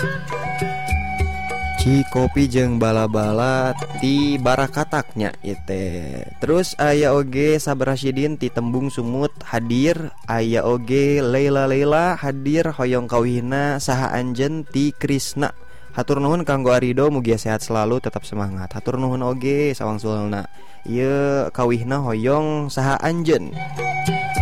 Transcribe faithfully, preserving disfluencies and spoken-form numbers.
Cikopi jeung bala-bala ti barakataknya ite. Terus aya oge Sabar Rasyidin ti Tembung Sumut hadir. Aya oge Leila Leila hadir hoyong kawihna saha anjeun ti Krisna. Hatur nuhun kanggo Arido, mugia sehat selalu, tetap semangat. Hatur nuhun oge sawangsulna. Ieu kawihna hoyong saha anjeun.